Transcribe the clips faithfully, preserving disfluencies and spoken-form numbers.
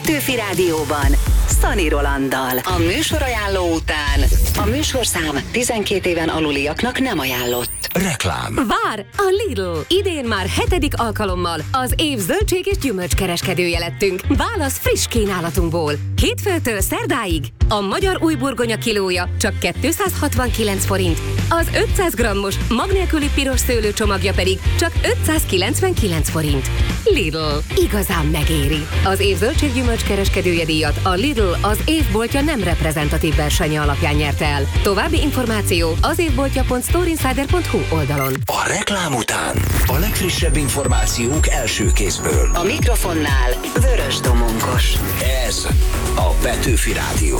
Petőfi Rádióban Szani Rolanddal. A műsorajánló után a műsorszám tizenkét éven aluliaknak nem ajánlott. Reklám. Vár! A Lidl! Idén már hetedik alkalommal az év zöldség és gyümölcs kereskedője lettünk. Válasz friss kínálatunkból. Hétfőtől szerdáig a magyar újburgonya kilója csak kétszázhatvankilenc forint, az ötszáz grammos mag nélküli piros szőlő csomagja pedig csak ötszázkilencvenkilenc forint. Lidl. Igazán megéri. Az év zöldség-gyümölcs kereskedője díjat a Lidl az évboltja nem reprezentatív versenye alapján nyerte el. További információ az évboltja pont storeinsider pont hu oldalon. A reklám után a legfrissebb információk első kézből. A mikrofonnál Vörös Domonkos. Ez a Petőfi Rádió.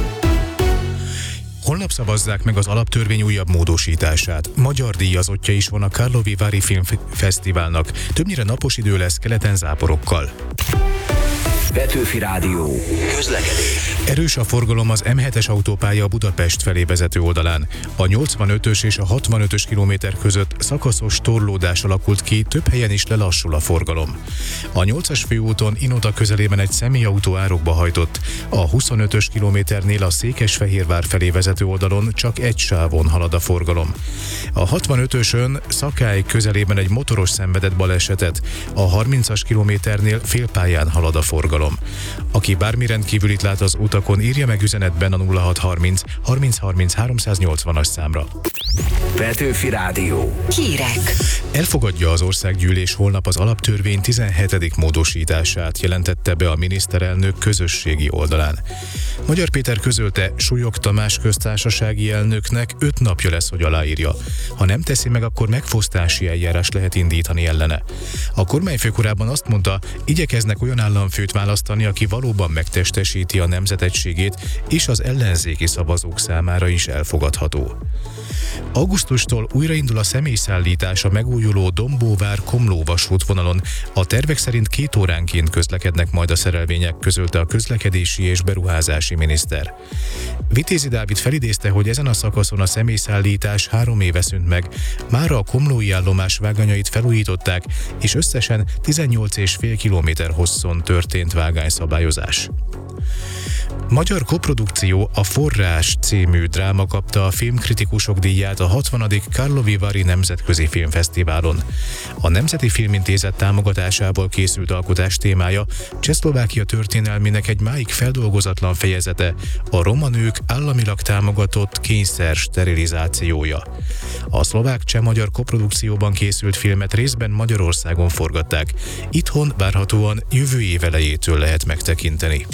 Holnap szavazzák meg az alaptörvény újabb módosítását. Magyar díjazottja is van a Karlovy Vary Filmfesztiválnak. Többnyire napos idő lesz, keleten záporokkal. Petőfi Rádió. Közlekedés. Erős a forgalom az M hetes autópálya Budapest felé vezető oldalán. A nyolcvanötös és a hatvanötös kilométer között szakaszos torlódás alakult ki, több helyen is lelassul a forgalom. A nyolcas főúton Inota közelében egy személyautó árokba hajtott. A huszonötös kilométernél a Székesfehérvár felé vezető oldalon csak egy sávon halad a forgalom. A hatvanötösön Szakály közelében egy motoros szenvedett balesetet. A harmincas kilométernél félpályán halad a forgalom. Aki bármi rendkívülit lát az utakon, írja meg üzenetben a nulla hatszázharminc harmincharminc háromszáznyolcvanas számra. Petőfi Rádió. Hírek. Elfogadja az országgyűlés holnap az alaptörvény tizenhetedik módosítását, jelentette be a miniszterelnök közösségi oldalán. Magyar Péter közölte, Súlyog Tamás köztársasági elnöknek öt napja lesz, hogy aláírja. Ha nem teszi meg, akkor megfosztási eljárás lehet indítani ellene. A kormányfő korábban azt mondta, igyekeznek olyan államfőt választani, aki valóban megtestesíti a nemzetegységét, és az ellenzéki szavazók számára is elfogadható. Augusztustól újraindul a személyszállítás a megújuló Dombóvár-Komló vasútvonalon. A tervek szerint két óránként közlekednek majd a szerelvények, közölte a közlekedési és beruházási miniszter. Vitézi Dávid felidézte, hogy ezen a szakaszon a személyszállítás három éve szűnt meg. Mára a komlói állomás vágányait felújították, és összesen tizennyolc egész öt kilométer hosszon történt vágányszabályozás. Magyar koprodukció, a Forrás című dráma kapta a filmkritikusok díját a hatvanadik Karlovy Vary Nemzetközi Filmfesztiválon. A Nemzeti Filmintézet támogatásából készült alkotás témája Csehszlovákia történelmének egy máig feldolgozatlan fejezete, a roma nők államilag támogatott kényszer sterilizációja. A szlovák-cseh-magyar koprodukcióban készült filmet részben Magyarországon forgatták. Itthon várhatóan jövő év elejétől lehet megtekinteni.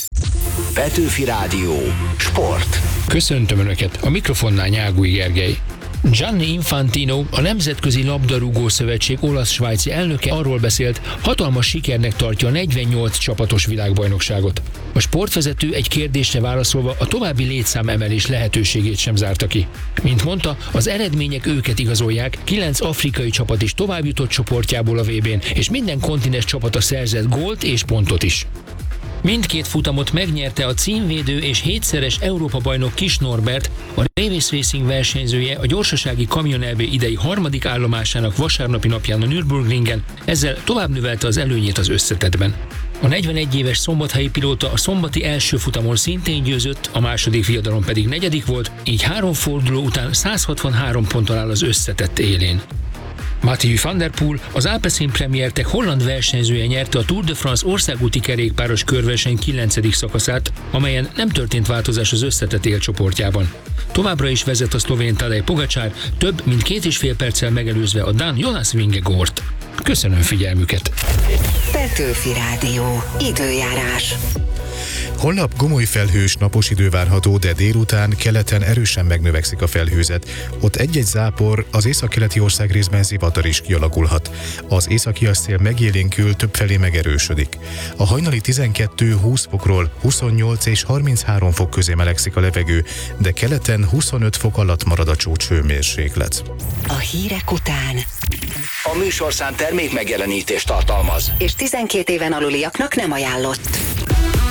Petőfi Rádió. Sport. Köszöntöm Önöket, a mikrofonnál Nyágúj Gergely. Gianni Infantino, a Nemzetközi Labdarúgó Szövetség olasz-svájci elnöke arról beszélt, hatalmas sikernek tartja a negyvennyolc csapatos világbajnokságot. A sportvezető egy kérdésre válaszolva a további létszámemelés lehetőségét sem zárta ki. Mint mondta, az eredmények őket igazolják, kilenc afrikai csapat is továbbjutott csoportjából a vé bén, és minden kontinens csapata szerzett gólt és pontot is. Mindkét futamot megnyerte a címvédő és hétszeres Európa-bajnok Kis Norbert, a Davis Racing versenyzője a gyorsasági Kamion é bé idei harmadik állomásának vasárnapi napján a Nürburgringen, ezzel tovább növelte az előnyét az összetettben. A negyvenegy éves szombathelyi pilóta a szombati első futamon szintén győzött, a második viadalon pedig negyedik volt, így három forduló után száz hatvanhárom ponttal áll az összetett élén. Mathieu van der Poel, az Alpecin Premier Tech holland versenyzője nyerte a Tour de France országúti kerékpáros körverseny kilencedik szakaszát, amelyen nem történt változás az összetett élcsoportjában. Továbbra is vezet a szlovén Tadej Pogačar, több mint két és fél perccel megelőzve a dán Jonas Vingegaardt. Köszönöm figyelmüket! Petőfi Rádió. Időjárás. Holnap gomoly felhős napos idő várható, de délután keleten erősen megnövekszik a felhőzet. Ott egy-egy zápor, az északkeleti országrészben zivatar is kialakulhat. Az északias szél megélénkül, többfelé megerősödik. A hajnali tizenkettő-húsz fokról huszonnyolc és harminchárom fok közé melegszik a levegő, de keleten huszonöt fok alatt marad a csúcshőmérséklet. A hírek után A műsorszám termék megjelenítést tartalmaz. és tizenkét éven aluliaknak nem ajánlott.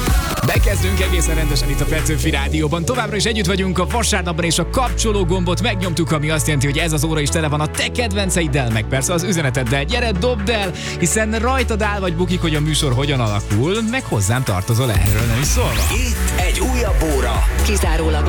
Bekezdünk egészen rendesen itt a Petőfi Rádióban. Továbbra is együtt vagyunk a vasárnapban, és a kapcsoló gombot megnyomtuk, ami azt jelenti, hogy ez az óra is tele van a te kedvenceiddel, meg persze az üzeneteddel. Gyere, dobd el, hiszen rajtad áll vagy bukik, hogy a műsor hogyan alakul, meg hozzám tartozol erről nem is szólva. Itt egy újabb óra. Kizárólag